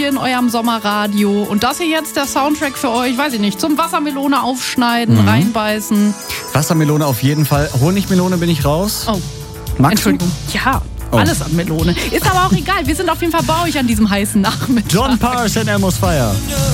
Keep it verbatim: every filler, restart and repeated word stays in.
in eurem Sommerradio. Und das hier jetzt der Soundtrack für euch, weiß ich nicht, zum Wassermelone aufschneiden, mhm. reinbeißen. Wassermelone auf jeden Fall. Honigmelone bin ich raus. Oh, Magst Entschuldigung. Du? Ja, oh. Alles an Melone. Ist aber auch egal, wir sind auf jeden Fall bei euch an diesem heißen Nachmittag. John Parson, er muss feiern.